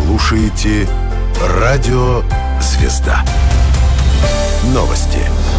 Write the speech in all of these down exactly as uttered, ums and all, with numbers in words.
слушаете «Радио Звезда». Новости.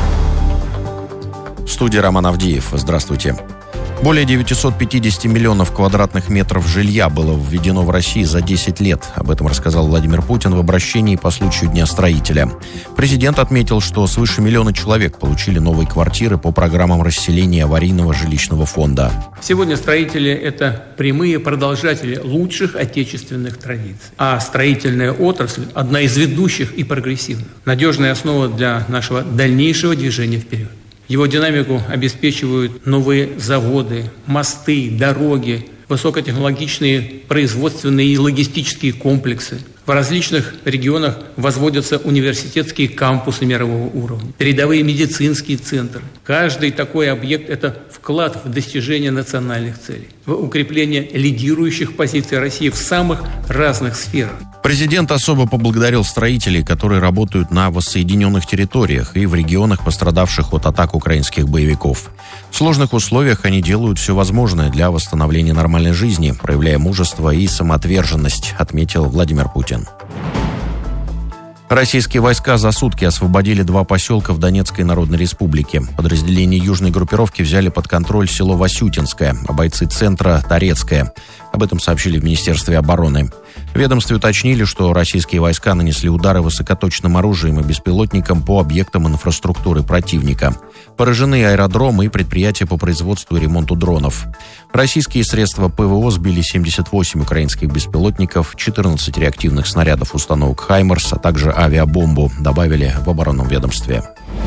В студии Роман Авдеев. Здравствуйте. Более девятьсот пятьдесят миллионов квадратных метров жилья было введено в России за десять лет. Об этом рассказал Владимир Путин в обращении по случаю Дня строителя. Президент отметил, что свыше миллиона человек получили новые квартиры по программам расселения аварийного жилищного фонда. Сегодня строители – это прямые продолжатели лучших отечественных традиций. А строительная отрасль – одна из ведущих и прогрессивных. Надежная основа для нашего дальнейшего движения вперед. Его динамику обеспечивают новые заводы, мосты, дороги, высокотехнологичные производственные и логистические комплексы. В различных регионах возводятся университетские кампусы мирового уровня, передовые медицинские центры. Каждый такой объект – это вклад в достижение национальных целей, в укрепление лидирующих позиций России в самых разных сферах. Президент особо поблагодарил строителей, которые работают на воссоединенных территориях и в регионах, пострадавших от атак украинских боевиков. В сложных условиях они делают все возможное для восстановления нормальной жизни, проявляя мужество и самоотверженность, отметил Владимир Путин. Российские войска за сутки освободили два поселка в Донецкой Народной Республике. Подразделения южной группировки взяли под контроль село Васютинское, а бойцы центра – Торецкое. Об этом сообщили в Министерстве обороны. В ведомстве уточнили, что российские войска нанесли удары высокоточным оружием и беспилотником по объектам инфраструктуры противника. Поражены аэродромы и предприятия по производству и ремонту дронов. Российские средства ПВО сбили семьдесят восемь украинских беспилотников, четырнадцать реактивных снарядов установок «Хаймарс», а также авиабомбу, добавили в оборонном ведомстве.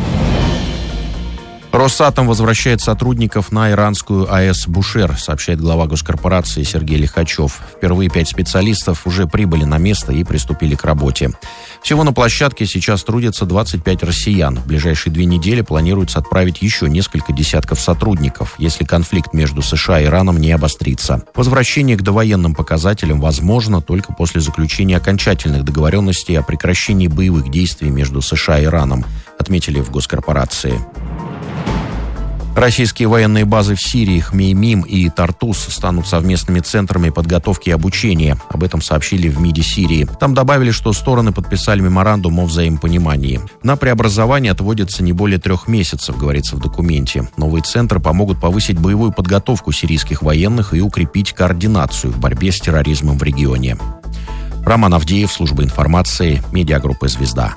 Росатом возвращает сотрудников на иранскую АЭС «Бушер», сообщает глава госкорпорации Сергей Лихачев. Впервые пять специалистов уже прибыли на место и приступили к работе. Всего на площадке сейчас трудятся двадцать пять россиян. В ближайшие две недели планируется отправить еще несколько десятков сотрудников, если конфликт между США и Ираном не обострится. Возвращение к довоенным показателям возможно только после заключения окончательных договоренностей о прекращении боевых действий между США и Ираном, отметили в госкорпорации. Российские военные базы в Сирии Хмеймим и Тартус станут совместными центрами подготовки и обучения. Об этом сообщили в МИДе Сирии. Там добавили, что стороны подписали меморандум о взаимопонимании. На преобразование отводится не более трех месяцев, говорится в документе. Новые центры помогут повысить боевую подготовку сирийских военных и укрепить координацию в борьбе с терроризмом в регионе. Роман Авдеев, служба информации, медиагруппа «Звезда».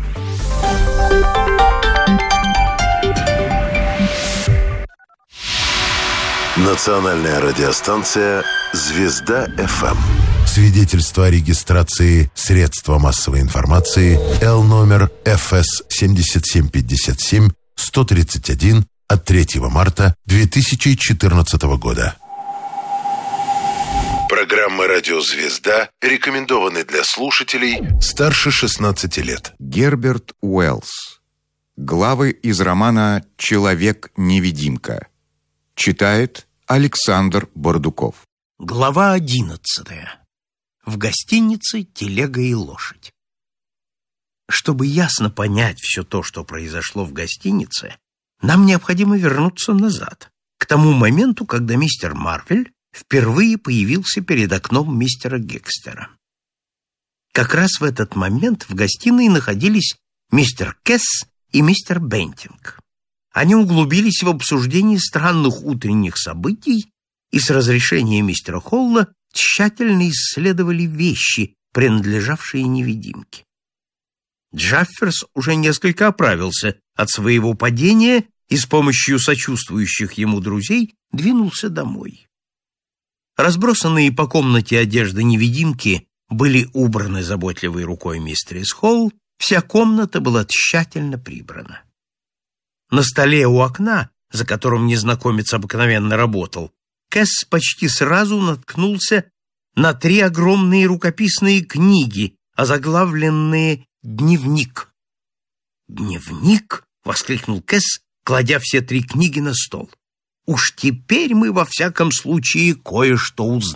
Национальная радиостанция «Звезда-ФМ». Свидетельство о регистрации средства массовой информации Л номер Ф С семь семь пять семь сто тридцать один от третьего марта две тысячи четырнадцатого года. Программа «Радио Звезда» рекомендованы для слушателей старше шестнадцати лет. Герберт Уэллс. Главы из романа «Человек-невидимка». Читает Александр Бардуков. Глава одиннадцатая. В гостинице телега и лошадь. Чтобы ясно понять все то, что произошло в гостинице, нам необходимо вернуться назад, к тому моменту, когда мистер Марвель впервые появился перед окном мистера Гекстера. Как раз в этот момент в гостиной находились мистер Кесс и мистер Бентинг. Они углубились в обсуждение странных утренних событий и с разрешения мистера Холла тщательно исследовали вещи, принадлежавшие невидимке. Джафферс уже несколько оправился от своего падения и с помощью сочувствующих ему друзей двинулся домой. Разбросанные по комнате одежды невидимки были убраны заботливой рукой мистерис Холл, вся комната была тщательно прибрана. На столе у окна, за которым незнакомец обыкновенно работал, Кэс почти сразу наткнулся на три огромные рукописные книги, озаглавленные «Дневник». «Дневник?» — воскликнул Кэс, кладя все три книги на стол. «Уж теперь мы во всяком случае кое-что узнаем».